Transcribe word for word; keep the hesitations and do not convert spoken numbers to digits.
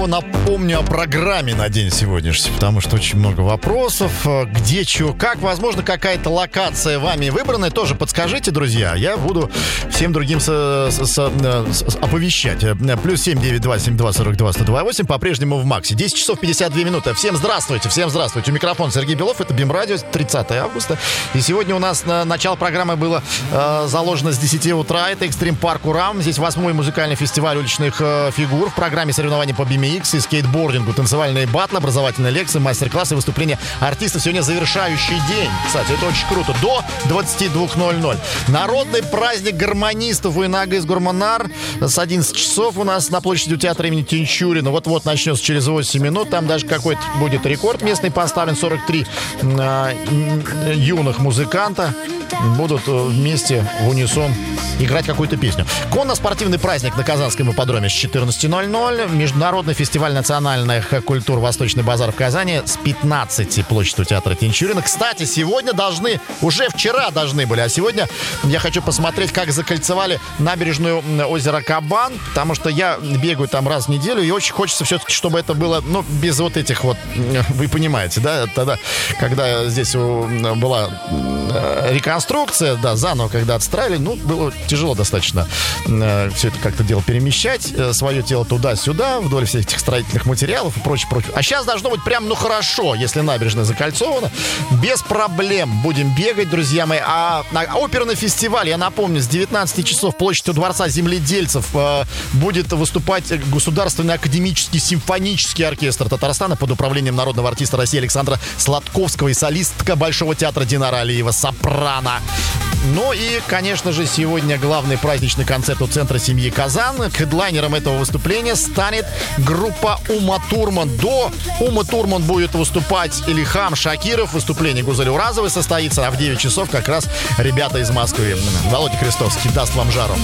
Напомню о программе на день сегодняшний, потому что очень много вопросов. Где, чего, как, возможно, какая-то локация вами выбранная. Тоже подскажите, друзья. Я буду всем другим со, со, со, оповещать. Плюс семь девять два семь два сорок два сто два восемь. По-прежнему в Максе. десять часов пятьдесят две минуты. Всем здравствуйте, всем здравствуйте. У микрофона Сергей Белов. Это БИМ-радио, тридцатое августа. И сегодня у нас на начало программы было э, заложено с десяти утра. Это Экстрим Парк Урам. Здесь восьмой музыкальный фестиваль уличных э, фигур. В программе соревнований по би эм икс и скейтбордингу, танцевальные батлы, образовательные лекции, мастер-классы, выступления артистов. Сегодня завершающий день. Кстати, это очень круто. До двадцати двух ноль-ноль. Народный праздник гармонистов у Инагы Гурманар. С одиннадцати часов у нас на площади у театра имени Тинчурина. Вот-вот начнется через восемь минут. Там даже какой-то будет рекорд местный поставлен. сорок три э, юных музыканта будут вместе в унисон играть какую-то песню. Конно-спортивный праздник на Казанском ипподроме с четырнадцати ноль-ноль. Международный фестиваль национальных культур «Восточный базар» в Казани с пятнадцати, площадь у театра Тинчурина. Кстати, сегодня должны, уже вчера должны были, а сегодня я хочу посмотреть, как закольцевали набережную озера Кабан, потому что я бегаю там раз в неделю, и очень хочется все-таки, чтобы это было, ну, без вот этих вот, вы понимаете, да, тогда, когда здесь была реконструкция, да, заново, когда отстраивали, ну, было тяжело достаточно все это как-то дело перемещать, свое тело туда-сюда, вдоль всех этих строительных материалов и прочее, прочее. А сейчас должно быть прям, ну, хорошо, если набережная закольцована. Без проблем будем бегать, друзья мои. А, а оперный фестиваль, я напомню, с девятнадцати часов площадь у Дворца земледельцев э, будет выступать Государственный академический симфонический оркестр Татарстана под управлением народного артиста России Александра Сладковского и солистка Большого театра Динара Алиева сопрано. Ну и, конечно же, сегодня главный праздничный концерт у Центра семьи Казан. Хедлайнером этого выступления станет группа Ума Турман. До Умы Турман будет выступать Илихам Шакиров. Выступление Гузели Уразовой состоится, а в девять часов как раз ребята из Москвы. Володя Крестовский даст вам жару.